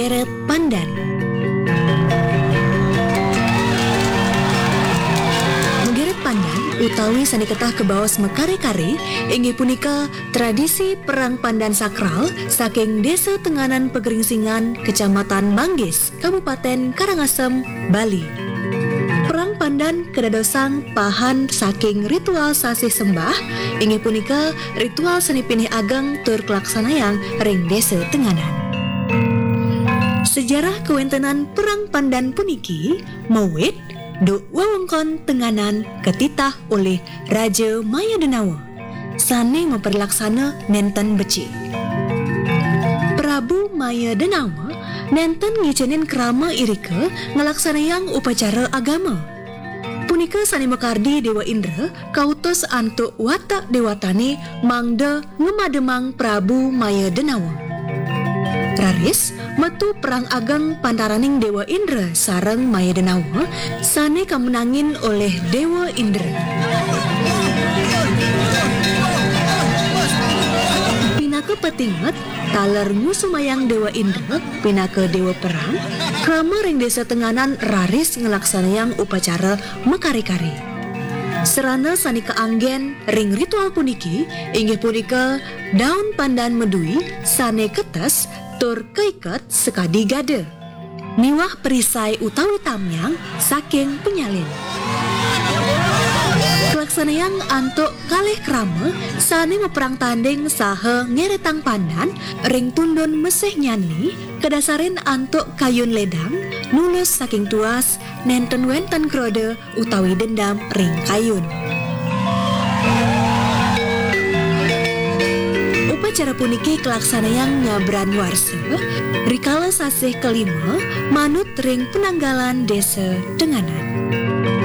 Menggeret Pandan. Menggeret pandan utawi sandiketah kebaos mekare-kare inggih punika tradisi perang pandan sakral saking Desa Tenganan Pegeringsingan, Kecamatan Manggis, Kabupaten Karangasem, Bali. Perang pandan kedadosang pahan saking ritual sasih sembah inggih punika ritual seni pinih ageng tur kelaksanayang ring Desa Tenganan. Sejarah kewontenan perang pandan puniki mawit do wewengkon Tenganan ketitah oleh Raja Mayadenawa sane memperlaksana nenten beci. Prabu Mayadenawa nenten ngicenin krama irika ngelaksanayang upacara agama. Punika sane mekardi Dewa Indra kautus antuk watak dewatane mangda ngemademang Prabu Mayadenawa. Raris metu perang ageng pantaraning Dewa Indra sareng Mayadenawa sane kamenangin oleh Dewa Indra. Pinaka petinget taler ngusumayang Dewa Indra pinaka Dewa Perang krama ring Desa Tenganan raris ngelaksanayang upacara mekari-kari. Serana sani keanggen ring ritual puniki inggih punika daun pandan medui sane ketes tur keiket sekadi gade. Niwah perisai utawi tamyang saking penyalin. Kelaksanayang antuk kalih krama sane meperang tanding saha ngeretang pandan ring tundun mesih nyani kedasarin antuk kayun ledang nulus saking tuas nenten wenten krode utawi dendam ring kayun. Upacara puniki kelaksanayang ngabran warsa rikala sasih kelima manut ring penanggalan Desa Tenganan.